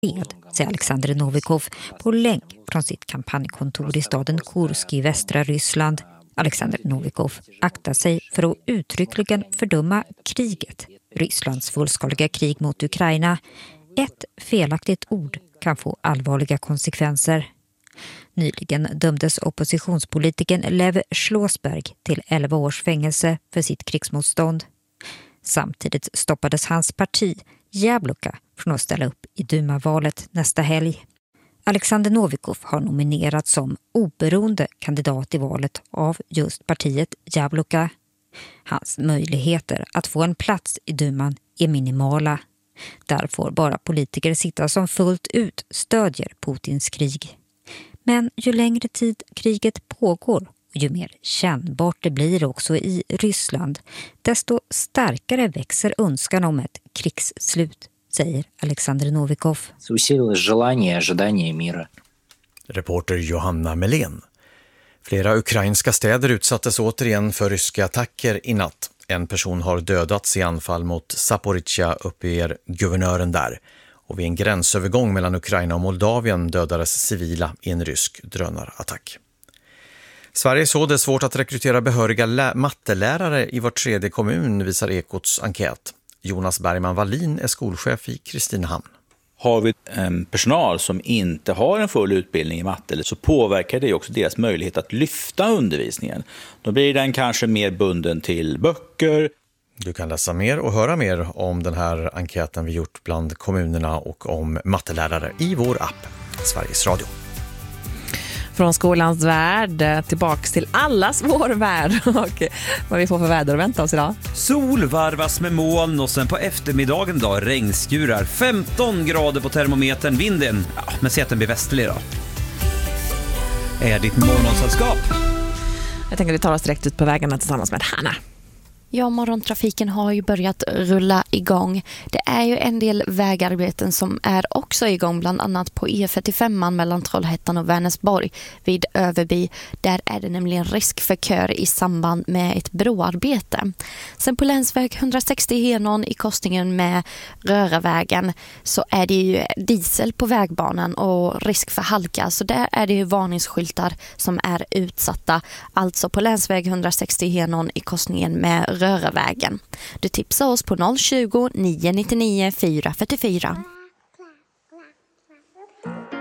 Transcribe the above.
säger Alexander Novikov på länk från sitt kampanjkontor i staden Kursk i västra Ryssland. Alexander Novikov aktar sig för att uttryckligen fördöma kriget, Rysslands fullskaliga krig mot Ukraina. Ett felaktigt ord kan få allvarliga konsekvenser. Nyligen dömdes oppositionspolitikern Lev Slåsberg till 11 års fängelse för sitt krigsmotstånd. Samtidigt stoppades hans parti, Jabloka, från att ställa upp i Duma-valet nästa helg. Alexander Novikov har nominerats som oberoende kandidat i valet av just partiet Jabloka. Hans möjligheter att få en plats i Duman är minimala. Där får bara politiker sitta som fullt ut stödjer Putins krig. Men ju längre tid kriget pågår och ju mer kännbart det blir också i Ryssland, desto starkare växer önskan om ett krigsslut, säger Alexander Novikov. Reporter Johanna Melén. Flera ukrainska städer utsattes återigen för ryska attacker i natt. En person har dödats i anfall mot Zaporizjzja, uppger guvernören där. Och vid en gränsövergång mellan Ukraina och Moldavien dödades civila i en rysk drönarattack. Sverige såg det svårt att rekrytera behöriga mattelärare i var tredje kommun, visar Ekots enkät. Jonas Bergman Wallin är skolchef i Kristinehamn. Har vi en personal som inte har en full utbildning i matte så påverkar det också deras möjlighet att lyfta undervisningen. Då blir den kanske mer bunden till böcker. Du kan läsa mer och höra mer om den här enkäten vi gjort bland kommunerna och om mattelärare i vår app Sveriges Radio. Från skolans värld tillbaks till allas vår värld och vad vi får för väder att vänta oss idag. Sol varvas med moln och sen på eftermiddagen då regnskurar. 15 grader på termometern, vinden, men se att den blir västerlig då. Är ditt morgonsällskap? Jag tänker att vi tar oss direkt ut på vägarna tillsammans med Hanna. Ja, morgontrafiken har ju börjat rulla igång. Det är ju en del vägarbeten som är också igång, bland annat på E45 mellan Trollhättan och Vänersborg vid Överby. Där är det nämligen risk för kör i samband med ett broarbete. Sen på länsväg 160 Henån i korsningen med Röravägen så är det ju diesel på vägbanan och risk för halka. Så där är det ju varningsskyltar som är utsatta. Alltså på länsväg 160 Henån i korsningen med Röravägen. Du tipsar oss på 020 999 444.